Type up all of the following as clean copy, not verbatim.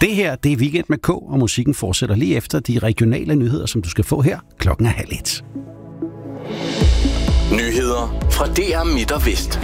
Det her, det er Weekend med K, og musikken fortsætter lige efter de regionale nyheder, som du skal få her 12:30. Nyheder fra DR Midt og Vest.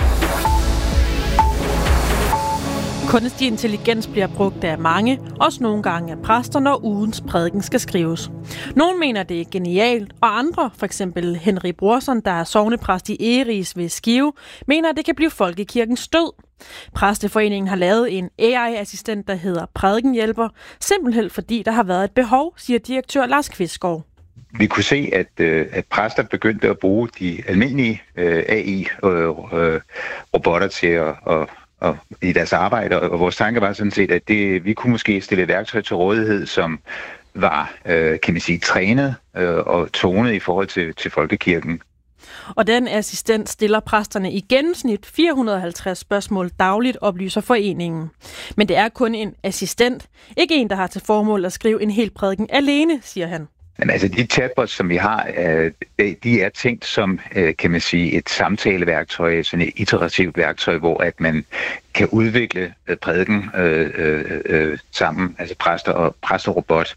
Kunstig intelligens bliver brugt af mange, også nogle gange af præster, når ugens prædiken skal skrives. Nogle mener, det er genialt, og andre, f.eks. Henrik Brorson, der er sognepræst i Egeris ved Skive, mener, at det kan blive folkekirkens død. Præsteforeningen har lavet en AI-assistent, der hedder Prædikenhjælper, simpelthen fordi der har været et behov, siger direktør Lars Kvistgaard. Vi kunne se, at præster begyndte at bruge de almindelige AI-robotter til at i deres arbejde, og vores tanke var sådan set, at vi kunne måske stille et værktøj til rådighed, som var, kan man sige, trænet og tonet i forhold til folkekirken. Og den assistent stiller præsterne i gennemsnit 450 spørgsmål dagligt, oplyser foreningen. Men det er kun en assistent, ikke en, der har til formål at skrive en hel prædiken alene, siger han. Men altså de chatbots, som vi har, de er tænkt som, kan man sige, et samtaleværktøj, sådan et iterativt værktøj, hvor at man kan udvikle prædiken sammen, altså præster og robot.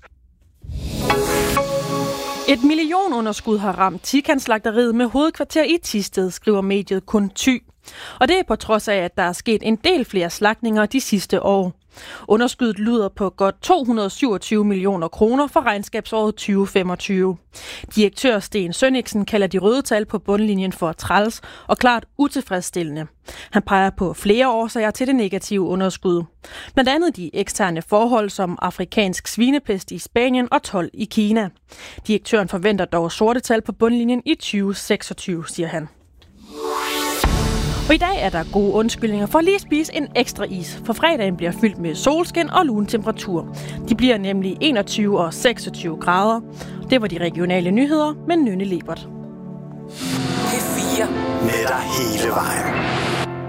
Et millionunderskud har ramt Tican-slagteriet med hovedkvarter i Thisted, skriver mediet Kun Thy. Og det er på trods af, at der er sket en del flere slagtninger de sidste år. Underskuddet lyder på godt 227 millioner kroner for regnskabsåret 2025. Direktør Sten Sønniksen kalder de røde tal på bundlinjen for træls og klart utilfredsstillende. Han peger på flere årsager til det negative underskud. Blandt andet de eksterne forhold som afrikansk svinepest i Spanien og told i Kina. Direktøren forventer dog sorte tal på bundlinjen i 2026, siger han. Og i dag er der gode undskyldninger for lige at spise en ekstra is, for fredagen bliver fyldt med solskin og lun temperatur. De bliver nemlig 21 og 26 grader. Det var de regionale nyheder med Nynne Lebert. P4 med dig hele vejen.